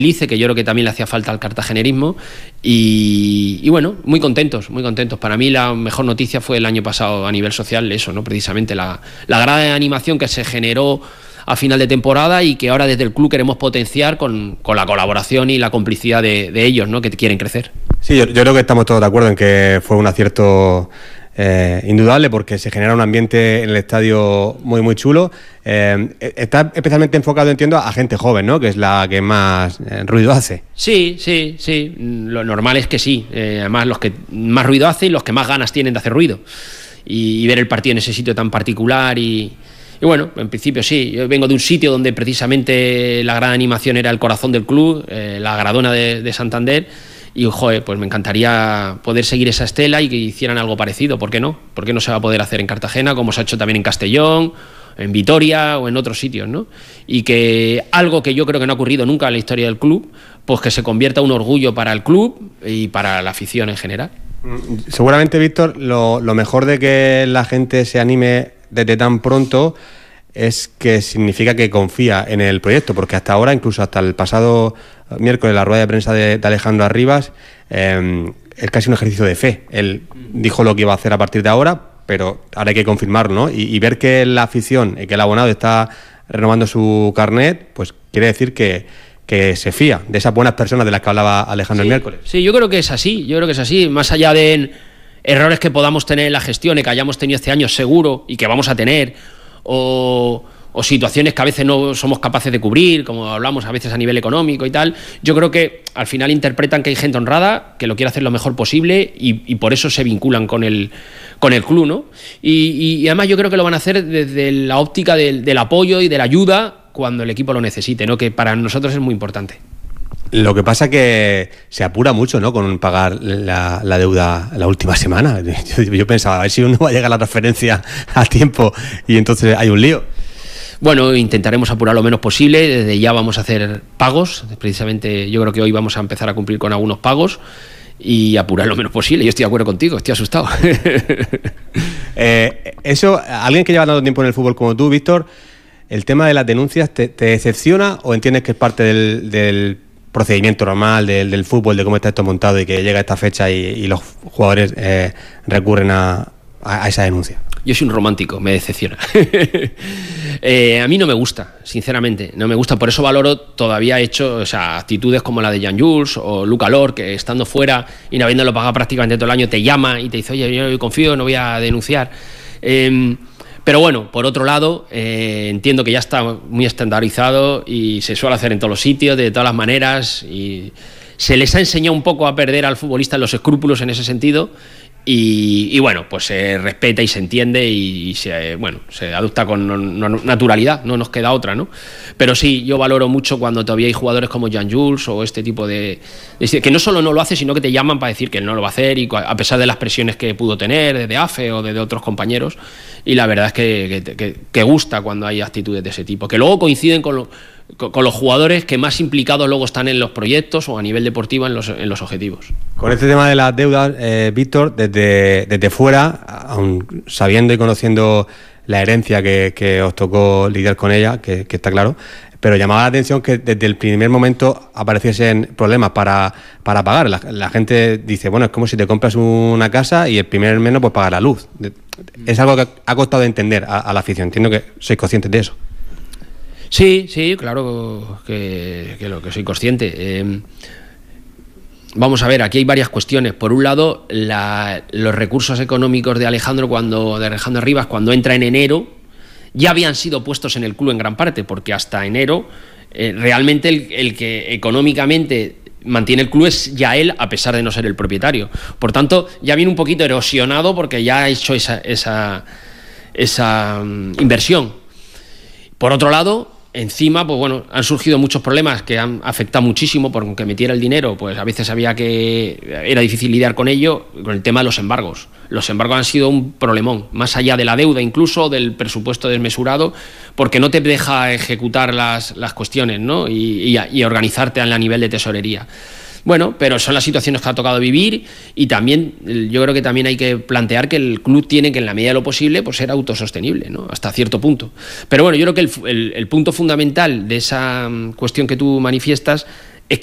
que yo creo que también le hacía falta al cartagenerismo y bueno, muy contentos. Para mí la mejor noticia fue el año pasado a nivel social, eso, ¿no? Precisamente la grada de animación que se generó a final de temporada y que ahora desde el club queremos potenciar con la colaboración y la complicidad de ellos, ¿no? Que quieren crecer. Sí, yo creo que estamos todos de acuerdo en que fue un acierto indudable, porque se genera un ambiente en el estadio muy muy chulo. Está especialmente enfocado, entiendo, a gente joven, ¿no? Que es la que más ruido hace. Sí. Lo normal es que sí. Además, los que más ruido hacen y los que más ganas tienen de hacer ruido. Y ver el partido en ese sitio tan particular y bueno, en principio sí. Yo vengo de un sitio donde precisamente la gran animación era el corazón del club, la Gradona de Santander. Y, joder, pues me encantaría poder seguir esa estela y que hicieran algo parecido. ¿Por qué no? ¿Por qué no se va a poder hacer en Cartagena, como se ha hecho también en Castellón, en Vitoria o en otros sitios, ¿no? Y que algo que yo creo que no ha ocurrido nunca en la historia del club, pues que se convierta en un orgullo para el club y para la afición en general. Seguramente, Víctor, lo mejor de que la gente se anime desde tan pronto es que significa que confía en el proyecto, porque hasta ahora, incluso hasta el pasado miércoles, la rueda de prensa de Alejandro Arribas, es casi un ejercicio de fe. Él dijo lo que iba a hacer a partir de ahora, pero ahora hay que confirmarlo, ¿no? Y ver que la afición y que el abonado está renovando su carnet, pues quiere decir que se fía de esas buenas personas de las que hablaba Alejandro el miércoles. Sí, yo creo que es así, más allá de errores que podamos tener en la gestión y que hayamos tenido este año seguro y que vamos a tener, o situaciones que a veces no somos capaces de cubrir, como hablamos a veces a nivel económico y tal. Yo creo que al final interpretan que hay gente honrada, que lo quiere hacer lo mejor posible y por eso se vinculan con el club, ¿no? Y además yo creo que lo van a hacer desde la óptica del apoyo y de la ayuda cuando el equipo lo necesite, ¿no? Que para nosotros es muy importante. Lo que pasa que se apura mucho, ¿no?, con pagar la deuda la última semana. Yo pensaba, a ver si uno va a llegar a la transferencia a tiempo y entonces hay un lío. Bueno, intentaremos apurar lo menos posible. Desde ya vamos a hacer pagos. Precisamente yo creo que hoy vamos a empezar a cumplir con algunos pagos y apurar lo menos posible. Yo estoy de acuerdo contigo, estoy asustado. Eso, alguien que lleva tanto tiempo en el fútbol como tú, Víctor, ¿el tema de las denuncias te decepciona o entiendes que es parte del procedimiento normal del fútbol, de cómo está esto montado y que llega esta fecha y los jugadores recurren a esa denuncia? Yo soy un romántico, me decepciona. A mí no me gusta, sinceramente, no me gusta. Por eso valoro todavía actitudes como la de Jan Jules o Luca Lor, que estando fuera y no habiéndolo pagado prácticamente todo el año, te llama y te dice, oye, yo confío, no voy a denunciar. Pero bueno, por otro lado, entiendo que ya está muy estandarizado y se suele hacer en todos los sitios, de todas las maneras, y se les ha enseñado un poco a perder al futbolista los escrúpulos en ese sentido. Y bueno, pues se respeta y se entiende y se adopta con naturalidad, no nos queda otra, ¿no? Pero sí, yo valoro mucho cuando todavía hay jugadores como Jan Jules o este tipo de que no solo no lo hace, sino que te llaman para decir que él no lo va a hacer, y a pesar de las presiones que pudo tener de AFE o de otros compañeros. Y la verdad es que gusta cuando hay actitudes de ese tipo, que luego coinciden con los jugadores que más implicados luego están en los proyectos o a nivel deportivo en los objetivos. Con este tema de las deudas, Víctor, desde fuera, aun sabiendo y conociendo la herencia que os tocó lidiar con ella, que está claro, pero llamaba la atención que desde el primer momento apareciesen problemas para pagar. La gente dice, bueno, es como si te compras una casa y el primer mes no puedes pagar la luz. Es algo que ha costado de entender a la afición. Entiendo que sois conscientes de eso. Sí, claro que soy consciente. Vamos a ver, aquí hay varias cuestiones. Por un lado, los recursos económicos de Alejandro Arribas, cuando entra en enero, ya habían sido puestos en el club en gran parte, porque hasta enero realmente el que económicamente mantiene el club es ya él, a pesar de no ser el propietario. Por tanto, ya viene un poquito erosionado porque ya ha hecho esa inversión. Por otro lado, encima, pues bueno, han surgido muchos problemas que han afectado muchísimo, porque aunque metiera el dinero, pues a veces era difícil lidiar con ello, con el tema de los embargos. Los embargos han sido un problemón, más allá de la deuda, incluso del presupuesto desmesurado, porque no te deja ejecutar las cuestiones, ¿no? y organizarte a nivel de tesorería. Bueno, pero son las situaciones que ha tocado vivir, y también yo creo que también hay que plantear que el club tiene que, en la medida de lo posible, pues ser autosostenible, ¿no?, hasta cierto punto. Pero bueno, yo creo que el punto fundamental de esa cuestión que tú manifiestas